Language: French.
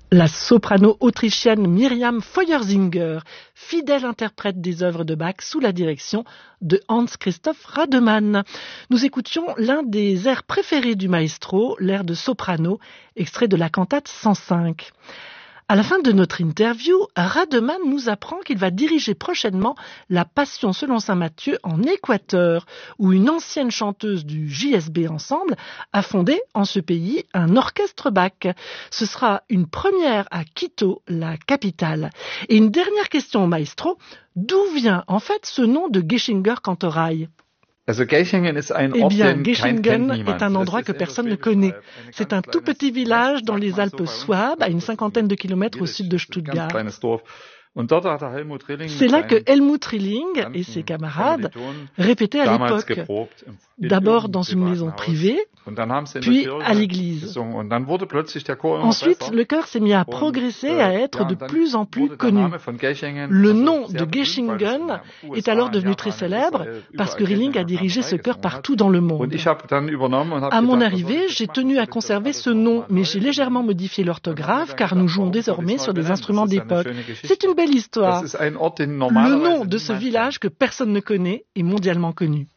La soprano autrichienne Miriam Feuersinger, fidèle interprète des œuvres de Bach sous la direction de Hans-Christoph Rademann. Nous écoutions l'un des airs préférés du maestro, l'air de soprano, extrait de la cantate 105. À la fin de notre interview, Rademann nous apprend qu'il va diriger prochainement la Passion selon saint Matthieu en Équateur, où une ancienne chanteuse du JSB Ensemble a fondé en ce pays un orchestre Bach. Ce sera une première à Quito, la capitale. Et une dernière question au maestro, d'où vient en fait ce nom de Geschinger Kantorei ? Geichingen est un endroit que personne ne connaît. C'est un tout petit village dans les Alpes Souabes, à une 50aine de kilomètres au sud de Stuttgart. C'est là que Helmut Rilling et ses camarades répétaient à l'époque, d'abord dans une maison privée, puis à l'église. Ensuite, le chœur s'est mis à progresser et à être de plus en plus connu. Le nom de Geichingen est alors devenu très célèbre parce que Rilling a dirigé ce chœur partout dans le monde. À mon arrivée, j'ai tenu à conserver ce nom, mais j'ai légèrement modifié l'orthographe car nous jouons désormais sur des instruments d'époque. C'est une belle histoire. Le nom de ce village que personne ne connaît est mondialement connu.